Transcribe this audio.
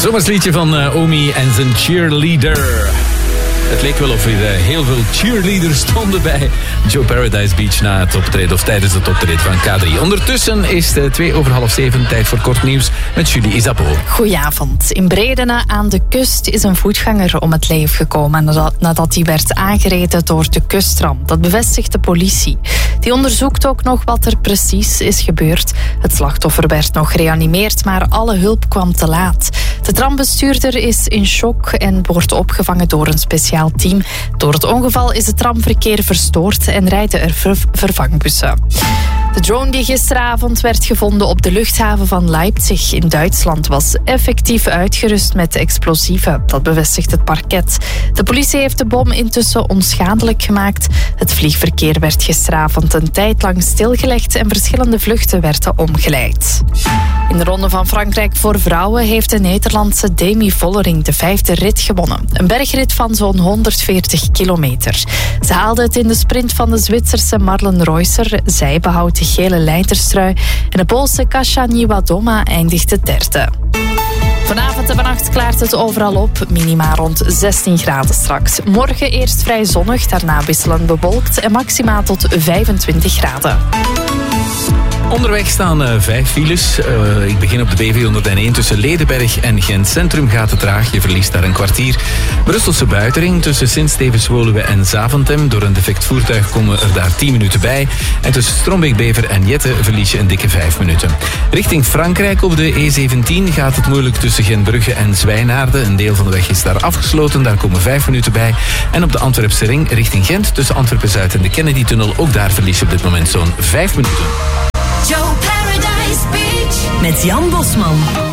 Zomersliedje van Omi en zijn cheerleader. Het leek wel of er heel veel cheerleaders stonden bij Joe Paradise Beach na het optreden of tijdens het optreden van K3. Ondertussen is het 7:02, tijd voor kort nieuws met Julie Isabeau. Goedenavond. In Bredene aan de kust is een voetganger om het leven gekomen nadat hij werd aangereden door de kustram. Dat bevestigt de politie. Die onderzoekt ook nog wat er precies is gebeurd. Het slachtoffer werd nog gereanimeerd, maar alle hulp kwam te laat. De trambestuurder is in shock en wordt opgevangen door een speciaal team. Door het ongeval is het tramverkeer verstoord en rijden er vervangbussen. De drone die gisteravond werd gevonden op de luchthaven van Leipzig in Duitsland was effectief uitgerust met explosieven. Dat bevestigt het parket. De politie heeft de bom intussen onschadelijk gemaakt. Het vliegverkeer werd gisteravond een tijd lang stilgelegd en verschillende vluchten werden omgeleid. In de Ronde van Frankrijk voor vrouwen heeft de Nederlandse Demi Vollering de 5e rit gewonnen. Een bergrit van zo'n 140 kilometer. Ze haalde het in de sprint van de Zwitserse Marlen Reusser. Zij behoudt de gele leiderstrui en de Poolse Kasia Niewiadoma eindigde derde. Vanavond en vannacht klaart het overal op. Minima rond 16 graden straks. Morgen eerst vrij zonnig, daarna wisselend bewolkt en maxima tot 25 graden. Onderweg staan 5 files. Ik begin op de BV101 tussen Ledenberg en Gent Centrum gaat het traag. Je verliest daar een kwartier. Brusselse buitenring tussen Sint-Stevens-Woluwe en Zaventem. Door een defect voertuig komen er daar 10 minuten bij. En tussen Strombeek-Bever en Jette verlies je een dikke 5 minuten. Richting Frankrijk op de E17 gaat het moeilijk tussen Gentbrugge en Zwijnaarden. Een deel van de weg is daar afgesloten. Daar komen 5 minuten bij. En op de Antwerpse ring richting Gent tussen Antwerpen-Zuid en de Kennedy-tunnel. Ook daar verlies je op dit moment zo'n 5 minuten. Joe Paradise Beach met Jan Bosman.